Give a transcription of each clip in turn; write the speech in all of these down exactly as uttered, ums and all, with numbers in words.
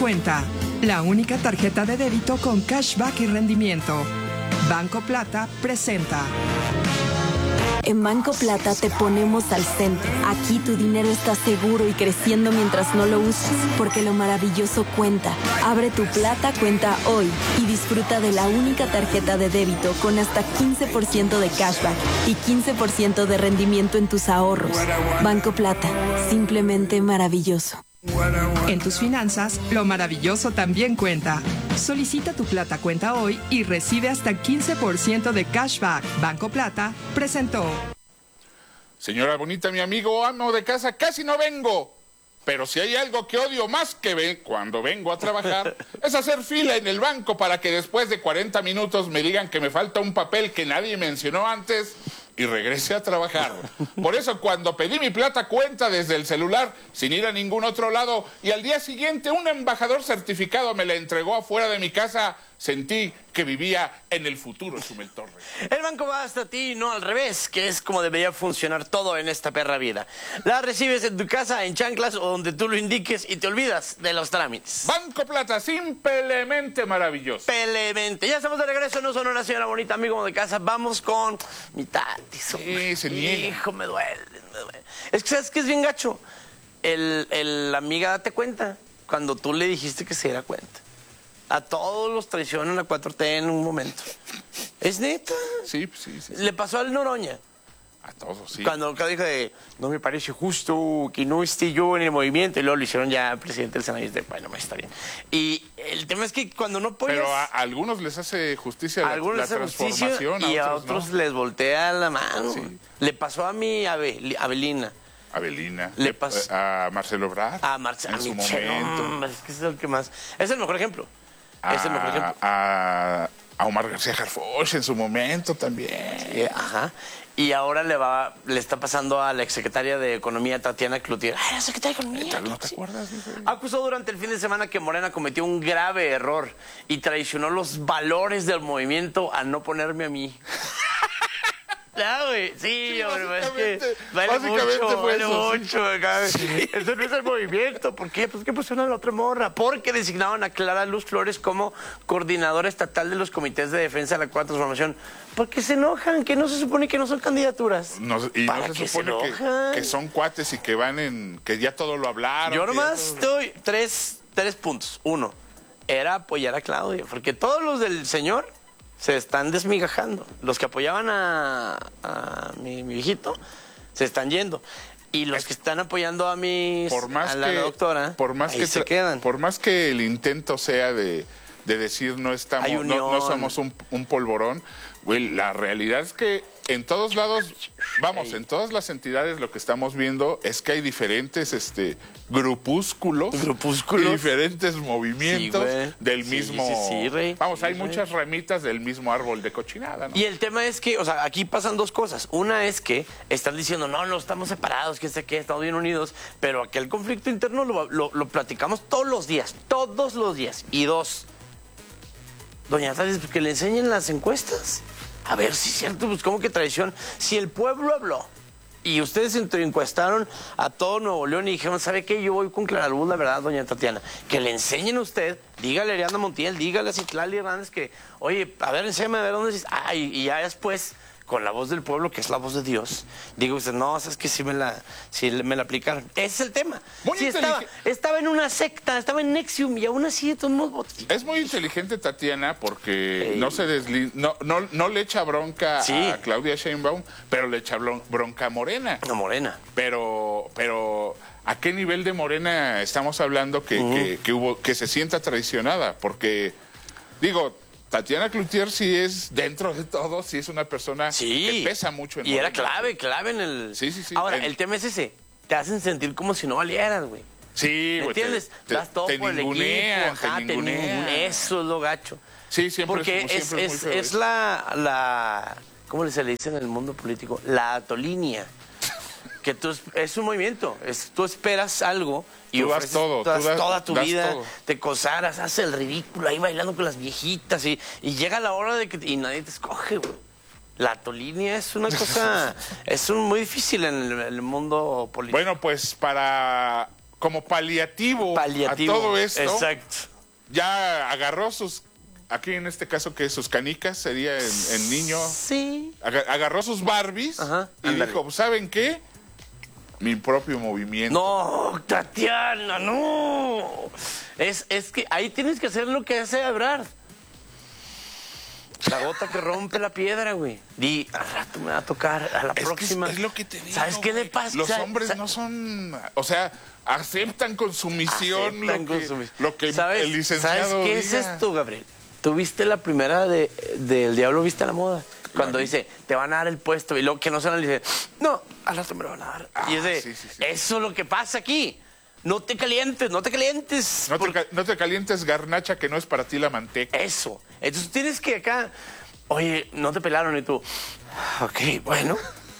Cuenta, la única tarjeta de débito con cashback y rendimiento. Banco Plata presenta. En Banco Plata te ponemos al centro. Aquí tu dinero está seguro y creciendo mientras no lo uses, porque lo maravilloso cuenta. Abre tu Plata cuenta hoy y disfruta de la única tarjeta de débito con hasta quince por ciento de cashback y quince por ciento de rendimiento en tus ahorros. Banco Plata, simplemente maravilloso. En tus finanzas, lo maravilloso también cuenta. Solicita tu Plata Cuenta hoy y recibe hasta quince por ciento de cashback. Banco Plata presentó. Señora bonita, mi amigo amo de casa, casi no vengo. Pero si hay algo que odio más que ve cuando vengo a trabajar, es hacer fila en el banco para que después de cuarenta minutos me digan que me falta un papel que nadie mencionó antes y regrese a trabajar. Por eso cuando pedí mi Plata Cuenta desde el celular, sin ir a ningún otro lado, y al día siguiente un embajador certificado me la entregó afuera de mi casa, sentí que vivía en el futuro, Chumel Torres. El banco va hasta ti, no al revés, que es como debería funcionar todo en esta perra vida. La recibes en tu casa, en chanclas o donde tú lo indiques y te olvidas de los trámites. Banco Plata, simplemente maravilloso. Simplemente. Ya estamos de regreso, no son una señora bonita, amigo de casa. Vamos con mi tati. Sí, se niega. Hijo, me duele, me duele. Es que, ¿sabes qué es bien gacho? El, el, la amiga date cuenta cuando tú le dijiste que se diera cuenta. A todos los traicionan la cuatro T en un momento. ¿Es neta? Sí, sí, sí. Le pasó al Noroña. A todos, sí. Cuando acá dijo de, no me parece justo que no esté yo en el movimiento, y luego lo hicieron ya presidente del Senado, y de, bueno, me está bien. Y el tema es que cuando no apoyas... Pero a, a algunos les hace justicia la, algunos la les hace transformación, justicia, y a otros, otros, ¿no? les voltea la mano. Sí. Le pasó a mi Abel, Abelina. Abelina, Le pasó a Marcelo Ebrard. A Marcelo, en su Michel, momento. es que es el que más... Es el mejor ejemplo. Es el mejor ejemplo. A, a Omar García Harfuch en su momento también. Sí, ajá. Y ahora le va, le está pasando a la exsecretaria de Economía, Tatiana Cloutier. ¡Ay, la secretaria de Economía! ¿No te acuerdas? Acusó durante el fin de semana que Morena cometió un grave error y traicionó los valores del movimiento al no ponerme a mí. No, güey. Sí, Sí, hombre, es básicamente- que vale básicamente mucho, fue vale eso, sí. mucho. Acá. Eso no es el movimiento. ¿Por qué? Pues que pusieron a la otra morra. Porque designaban a Clara Luz Flores como coordinadora estatal de los comités de defensa de la cuarta transformación. Porque se enojan, que no se supone que no son candidaturas. No, y ¿Para no se qué supone se que, enojan? que son cuates y que van en... que ya todo lo hablaron. Yo que ya nomás todo- estoy tres, tres puntos. Uno, era apoyar a Claudia, porque todos los del señor se están desmigajando. Los que apoyaban a, a mi, mi viejito se están yendo. Y los que están apoyando a mis por más a la que, doctora, por más ahí que se tra- quedan. por más que el intento sea de, de decir no estamos, Hay no, no unión. somos un, un polvorón, güey, la realidad es que en todos lados, vamos, en todas las entidades lo que estamos viendo es que hay diferentes este grupúsculos, Grupúsculos. y diferentes movimientos Sí, güey. del Sí, mismo, sí, sí, rey. vamos, Sí, hay rey. muchas ramitas del mismo árbol de cochinada, ¿no? Y el tema es que, o sea, aquí pasan dos cosas. Una es que están diciendo, no, no, estamos separados, que sé qué, estamos bien unidos, pero aquel conflicto interno lo, lo, lo platicamos todos los días, todos los días. Y dos, doña Tati, pues que le enseñen las encuestas. A ver si es cierto, pues cómo que traición. Si el pueblo habló y ustedes encuestaron a todo Nuevo León y dijeron, ¿sabe qué? Yo voy con Clara Luz, la verdad, doña Tatiana. Que le enseñen a usted, dígale a Ariadna Montiel, dígale a Citlali Hernández que, oye, a ver, enséñame a ver dónde dices. Ah, y, y ya después, con la voz del pueblo, que es la voz de Dios, digo usted, no, sabes que sí me la, sí me la aplicaron. Ese es el tema. Muy Sí, estaba, inteligente. estaba en una secta, estaba en Nexium y aún así de todos modos votos. Es muy inteligente Tatiana porque Ey. no se desli no, no, no le echa bronca Sí. a Claudia Sheinbaum, pero le echa blon- bronca a Morena. No, Morena. Pero, pero ¿a qué nivel de Morena estamos hablando que, que, que hubo, que se sienta traicionada? Porque, digo, Tatiana Cloutier sí es, dentro de todo, sí es una persona Sí. que pesa mucho en Y era Morena. clave, clave en el... Sí, sí, sí. Ahora, En- el tema es ese. Te hacen sentir como si no valieras, güey. Sí, ¿Me güey, te- entiendes? te- Das todo te por el equipo. ningunean, Ajá, te te ningunean. ningunean. Eso es lo gacho. Sí, siempre Porque es, es, siempre es, es, muy feo es eso. la, la... ¿Cómo se le dice en el mundo político? La atolínea. Que tú, es- es un movimiento. Es, tú esperas algo y Tú das ofreces todo, tú das das- toda tu das vida. todo. Te consagras, haces el ridículo ahí bailando con las viejitas. Y, y llega la hora de que... Y nadie te escoge, güey. La atolínea es una cosa... es un, muy difícil en el, el mundo político. Bueno, pues para como paliativo, Paliativo. a todo esto, Exacto. ya agarró sus, aquí en este caso que sus canicas sería en, en niño, Sí. aga- agarró sus Barbies Ajá, y ándale. dijo, ¿saben qué? Mi propio movimiento. No, Tatiana, no. Es, es que ahí tienes que hacer lo que hace Ebrard. La gota que rompe la piedra, güey. Di, al rato me va a tocar, a la Es que próxima. es, es lo que te digo. ¿Sabes qué le güey. pasa? Los ¿Sabes- hombres sabes- no son, o sea, aceptan con sumisión Aceptan lo con que, su- lo que ¿Sabes, el licenciado ¿Sabes qué diga. es esto, Gabriel? Tú viste la primera de del Diablo Viste a la Moda. Cuando dice, te van a dar el puesto, y luego que no se le dice, no, al rato me lo van a dar. Ah, y es de, sí, sí, sí. eso es lo que pasa aquí. No te calientes, no te calientes. No te, porque- ca- no te calientes, garnacha, que no es para ti la manteca. Eso. Entonces tienes que acá, oye, no te pelaron y tú, ok, bueno,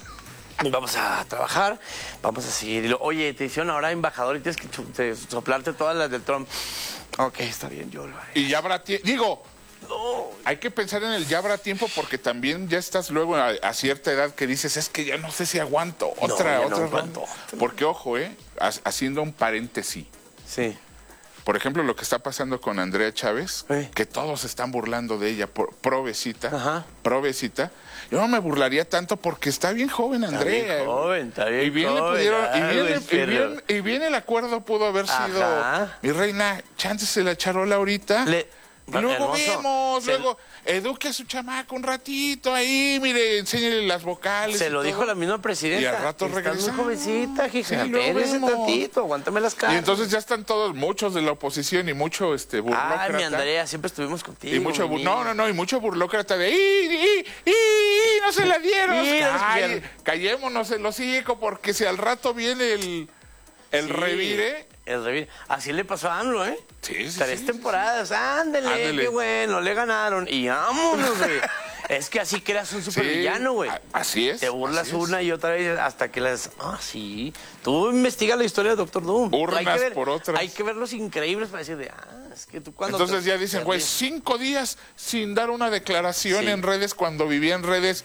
vamos a trabajar, vamos a seguir. Y lo, oye, te hicieron ahora embajador y tienes que chu- te- soplarte todas las del Trump. Ok, está bien, yo lo haré. Y ya habrá tiempo. Digo, hay que pensar en el ya habrá tiempo porque también ya estás luego a, a cierta edad que dices, es que ya no sé si aguanto otra, ya no otra aguanto ronda". otra. Porque, ojo, eh, ha- haciendo un paréntesis. Sí. Por ejemplo, lo que está pasando con Andrea Chávez, Sí. que todos se están burlando de ella, por, provecita, Ajá. provecita. Yo no me burlaría tanto porque está bien joven Andrea. bien joven, está bien y bien le joven, pudieron, y, ah, bien, güey, le- y pero- bien- y bien el acuerdo pudo haber sido, Ajá. mi reina, chance se la charola ahorita. Le- Y luego Hermoso. vemos, Se- luego eduque a su chamaco un ratito ahí, mire, enséñele las vocales. Se y lo todo. dijo la misma presidenta. Y al rato Estás regresa. muy jovencita, hija. Sí, luego Espérese vemos. tantito, aguántame las caras. Y entonces ya están todos, muchos de la oposición y mucho este burlócrata. Ay, mi Andrea, siempre estuvimos contigo. Y mucho mi bur- no, niña. no, no, y mucho burlócrata de ¡y, y, y, y, no se la dieron! Y, no se Ay, quieren. callémonos el hocico, porque si al rato viene el, el Sí, revire. El revire. Así le pasó a AMLO, ¿eh? Sí, sí, Tres sí, temporadas, ándele, Ándele. qué bueno, le ganaron. Y vámonos, güey. Es que así creas un supervillano, güey. a- así es, Te burlas así es. una y otra vez hasta que las... Ah, sí. Tú investiga la historia de Doctor Doom. Urnas Hay que ver- por otras. Hay que ver los increíbles para decir de... Ah, es que tú cuando... Entonces te- ya dicen, te güey, ríes. cinco días sin dar una declaración Sí. en redes cuando vivía en redes.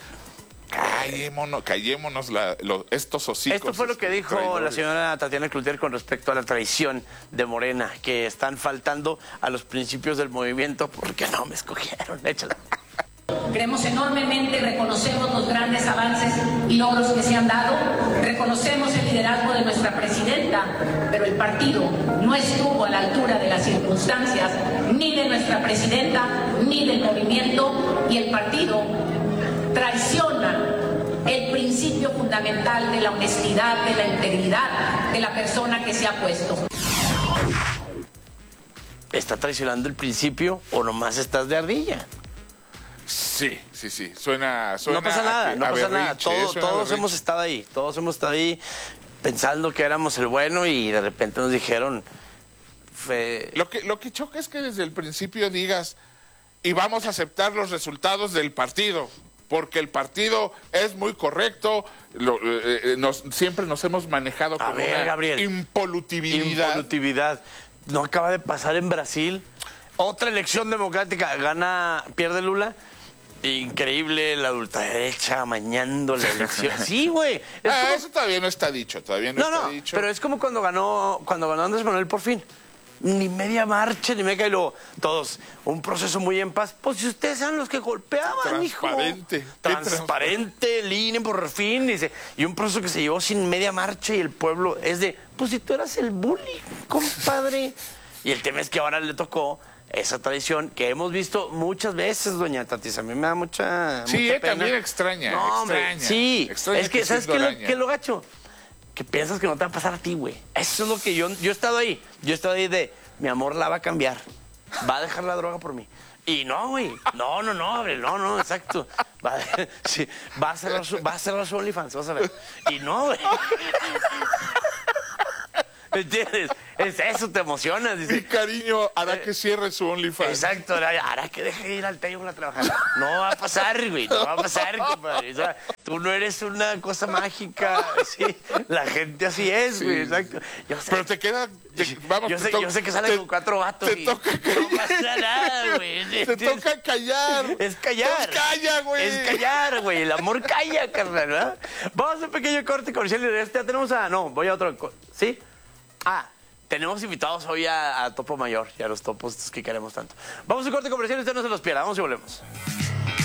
Callémonos, callémonos la- lo- estos hocicos. Esto fue lo que este, dijo la traidores. señora Tatiana Cloutier con respecto a la traición de Morena, que están faltando a los principios del movimiento porque no me escogieron. Échala. Creemos enormemente, reconocemos los grandes avances y logros que se han dado, reconocemos el liderazgo de nuestra presidenta, pero el partido no estuvo a la altura de las circunstancias, ni de nuestra presidenta, ni del movimiento, y el partido traiciona el principio fundamental de la honestidad, de la integridad de la persona que se ha puesto. ¿Está traicionando el principio o nomás estás de ardilla? Sí, sí, sí. Suena. suena No pasa a nada, que- no a pasa nada. berrinche, Todo- suena a todos berrinche. hemos estado ahí, todos hemos estado ahí pensando que éramos el bueno y de repente nos dijeron... fe- Lo que, lo que choca es que desde el principio digas, y vamos a aceptar los resultados del partido, porque el partido es muy correcto, lo- eh, eh, nos- siempre nos hemos manejado A con ver, una Gabriel. impolutibilidad. Impolutividad. No acaba de pasar en Brasil. Otra elección democrática. Gana, pierde Lula. Increíble, la ultraderecha amañando la elección. Sí, güey. Es Ah, como- eso todavía no está dicho, todavía no, No, está no, dicho. pero es como cuando ganó, cuando ganó Andrés Manuel por fin. Ni media marcha, ni media, y luego todos, un proceso muy en paz. Pues si ustedes eran los que golpeaban, hijo. Transparente. Qué Transparente, línea por fin, dice. Y un proceso que se llevó sin media marcha y el pueblo es de, pues si tú eras el bully, compadre. Y el tema es que ahora le tocó esa tradición que hemos visto muchas veces, doña Tatis. A mí me da mucha, Sí, mucha eh, pena. también extraña, No, hombre, extraña. sí, Extraña es que, que ¿sabes qué siendo es lo, araña. qué es lo gacho? Que piensas que no te va a pasar a ti, güey. Eso es lo que yo... Yo he estado ahí. Yo he estado ahí de... Mi amor la va a cambiar. Va a dejar la droga por mí. Y no, güey. No, no, no, hombre. No, no, exacto. Va, a- sí, va a cerrar su, va a cerrar su OnlyFans, vas a ver. Y no, güey. ¿Entiendes? Es eso, te emocionas. Mi Dice, cariño hará que cierre su OnlyFans. exacto, hará hará que deje de ir al Table a trabajar. No va a pasar, güey, no va a pasar, compadre. O sea, tú no eres una cosa mágica, sí. La gente así es, güey, exacto. Yo sé, Pero te queda. te- vamos, yo, te sé, to- yo sé que sale te- con cuatro vatos te y toca no pasa nada, güey. Te toca callar. Es callar. Es calla, güey. Es callar, güey. El amor calla, carnal, ¿verdad? Vamos a un pequeño corte comercial y de este ya tenemos a... No, voy a otro... co- ¿Sí? Ah, tenemos invitados hoy a, a Topo Mayor y a los topos estos que queremos tanto. Vamos a un corte comercial y usted no se los pierda. Vamos y volvemos.